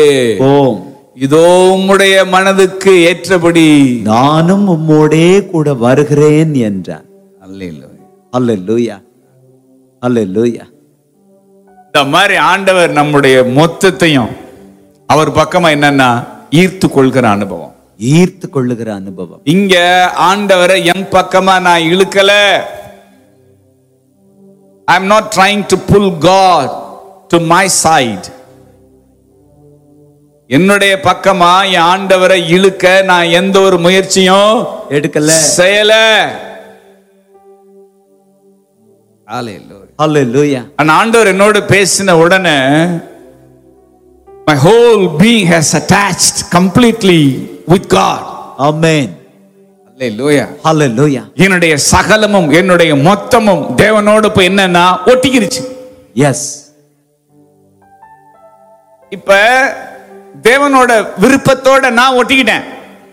போம். இதோ உம்முடைய மனதுக்கு ஏற்றபடி நானும் உம்மோடே கூட வருகிறேன் என்றார். அல்லேலூயா. அல்லேலூயா. அல்லேலூயா. இந்த மாதிரி ஆண்டவர் நம்முடைய மொத்தத்தையும் அவர் பக்கமா என்னன்னா ஈர்த்து கொள்கிற அனுபவம். ஈர்த்து கொள்ளுகிற அனுபவம். இங்க ஆண்டவரை என் பக்கமா நான் இழுக்கல. I am not trying to pull God to my side. என்னுடைய பக்கமா என் ஆண்டவரை இழுக்க நான் எந்த ஒரு முயற்சியும் எடுக்கல, செய்யல. ஹalleluya. அல்லேலூயா. ஆண்டவர் என்னோடு பேசின உடனே my whole being has attached completely with God. ஆமென். அல்லேலூயா. அல்லேலூயா. என்னுடைய சகலமும் என்னுடைய மொத்தமும் தேவனோடு போய் என்னன்னா ஒட்டிக்கிருச்சு. எஸ். இப்ப தேவனோட விருப்பத்தோட நான் ஒட்டிக்கிட்டேன்.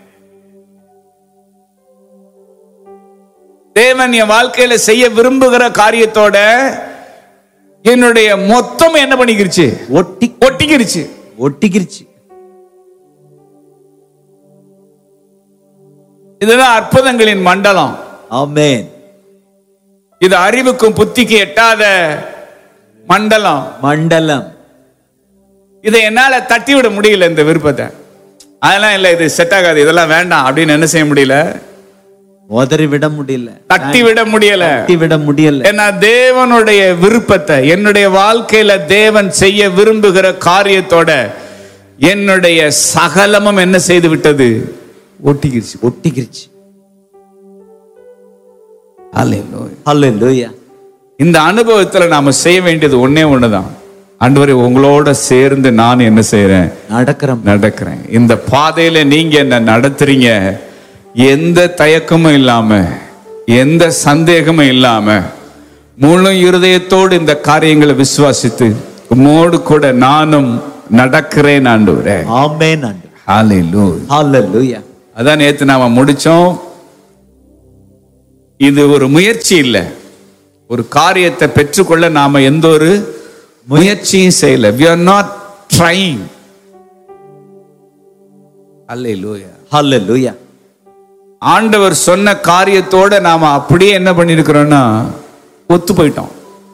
தேவன் என் வாழ்க்கையில செய்ய விரும்புகிற காரியத்தோட என்னுடைய மொத்தம் என்ன பண்ணிக்கிருச்சு? ஒட்டிக்கிருச்சு. ஒட்டிக்கிருச்சு. இதுதான் அற்புதங்களின் மண்டலம். ஆமென். இது அறிவுக்கும் புத்திக்கு எட்டாத மண்டலம். மண்டலம். இதை என்னால தட்டி விட முடியல. இந்த விருப்பத்தை அதெல்லாம் இல்ல, இது செட் ஆகாது, இதெல்லாம் வேண்டாம் அப்படின்னு என்ன செய்ய முடியல? உதறி விட முடியல, தட்டி விட முடியல, தட்டி விட முடியல. ஏன்னா தேவனுடைய விருப்பத்தை என்னுடைய வாழ்க்கையில தேவன் செய்ய விரும்புகிற காரியத்தோட என்னுடைய சகலமும் என்ன செய்து விட்டது? ஒட்டிக்கிருச்சு. ஒட்டிக்கிருச்சு. அல்லேலூயா. அல்லேலூயா. இந்த அனுபவத்துல நாம செய்ய வேண்டியது ஒண்ணே ஒண்ணுதான். ஆண்டவரே, உங்களோட சேர்ந்து நான் என்ன செய்யறேன்? நடக்கிறேன். இந்த பாதையில நீங்க என்ன நடத்துறீங்க, எந்த தயக்கமும் இல்லாம, எந்த சந்தேகமும் இல்லாம, முழு இருதயத்தோடு இந்த காரியங்களை விசுவாசித்து உம்மோடு கூட நானும் நடக்கிறேன் ஆண்டவரே. ஆமென் ஆண்டவரே. ஹalleluya. ஹalleluya. அதான் நேத்து நாம முடிச்சோம். இது ஒரு முயற்சி இல்லை. ஒரு காரியத்தை பெற்றுக்கொள்ள நாம எந்த ஒரு முயற்சியும் செய்யல. we are not trying. ஹalleluya. ஹalleluya. ஆண்டவர் சொன்ன காரியத்தோட நாம அப்படியே என்ன பண்ணிருக்கிறோம்னா ஒத்து போயிட்டோம்.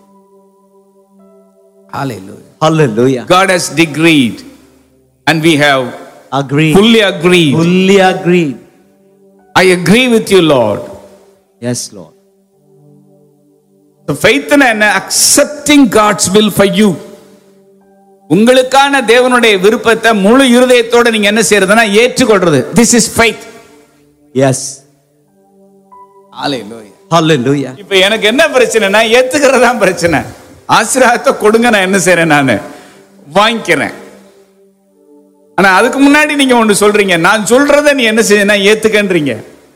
ஹalleluya. Hallelujah. God has decreed and we have agreed. fully agreed. Fully agreed. I agree with you, Lord. Yes, Lord. So faith and accepting God's will for you. உங்களுக்கான தேவனுடைய விருப்பத்தை முழு இருதயத்தோட நீங்க என்ன செய்யறதுன்னா ஏற்றுக்கொள்றது. This is faith. Yes. Hallelujah. Hallelujah. இப்ப எனக்கு என்ன பிரச்சனைனா ஏத்துக்கிறதா பிரச்சனை. ஆசீர்வாதத்தை கொடுங்க, நான் என்ன செய்றேன்? நான் வாங்கிக்கிறேன். ஆனா அதுக்கு முன்னாடி நீங்க ஒன்று சொல்றீங்க, நான் சொல்றதை நீ என்ன செய்யனா ஏத்துக்கன்றீங்க.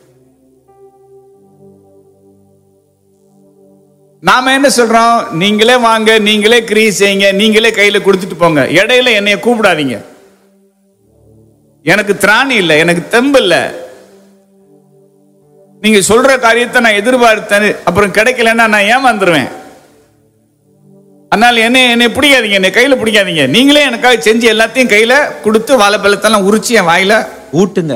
நாம என்ன சொல்றோம்? நீங்களே வாங்க, நீங்களே கிரியை செய்யுங்க, நீங்களே கையில கொடுத்துட்டு போங்க, இடையில என்னைய கூப்பிடாதீங்க, எனக்கு திராணி இல்லை, எனக்கு தெம்பு இல்லை, நீங்க சொல்ற காரியத்தை நான் எதிர்பார்த்தேன், அப்புறம் கிடைக்கலன்னா நான் ஏமாந்துருவேன். அதனால என்னை பிடிக்காதீங்க, என்னை கையில பிடிக்காதீங்க, நீங்களே எனக்காக செஞ்சு எல்லாத்தையும் கையில கொடுத்து வாழைப்பழத்தெல்லாம் உரிச்சு என் வாயில ஊட்டுங்க.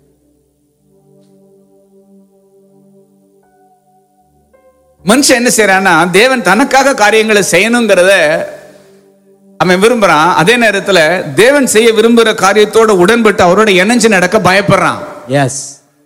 மனுஷன் என்ன செய்யறான்னா, தேவன் தனக்காக காரியங்களை செய்யணுங்கிறத அவன் விரும்புறான். அதே நேரத்துல தேவன் செய்ய விரும்புகிற காரியத்தோட உடன்பட்டு அவரோட இணைஞ்சு நடக்க பயப்படுறான். எஸ்.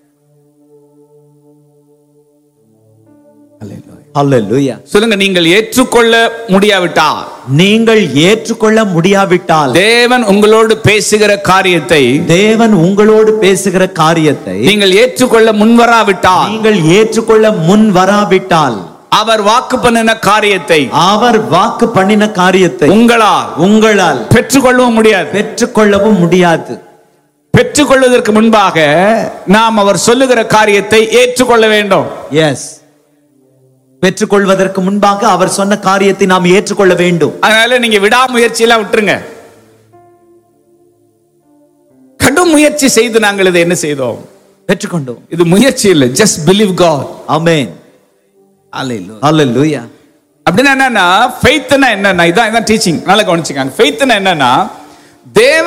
ஹalleluya. சொல்லுங்க, நீங்கள் ஏற்றுக்கொள்ள முடியாவிட்டால், நீங்கள் ஏற்றுக்கொள்ள முடியாவிட்டால், தேவன் உங்களோடு பேசுகிற காரியத்தை, தேவன் உங்களோடு பேசுகிற காரியத்தை நீங்கள் ஏற்றுக்கொள்ள முன்வராவிட்டால், நீங்கள் ஏற்றுக்கொள்ள முன் வராவிட்டால், அவர் வாக்கு பண்ணின காரியத்தை, அவர் வாக்கு பண்ணின காரியத்தை உங்களால் பெற்றுக்கொள்ளவும் முடியாது. பெற்றுக்கொள்ளவும் முடியாது. பெற்றுக்கொள்வதற்கு முன்பாக நாம் அவர் சொல்லுகிற காரியத்தை ஏற்றுக்கொள்ள வேண்டும். எஸ். பெற்றுக்கொள்வதற்கு முன்பாக அவர் சொன்ன காரியத்தை நாம் ஏற்றுக்கொள்ள வேண்டும். அதனால நீங்க விடாமுயற்சியெல்லாம் விட்டுருங்க. கடும் முயற்சி செய்து நாங்கள் இதை என்ன செய்தோம்? பெற்றுக்கொண்டோம். இது முயற்சி இல்லை, just believe God. ஆமென். ஹalleluya. அப்படின்னா என்னன்னா, faith என்னன்னா, இதான் டீச்சிங். நல்லா கவனிச்சுக்காங்க. faith என்னன்னா, தேவன்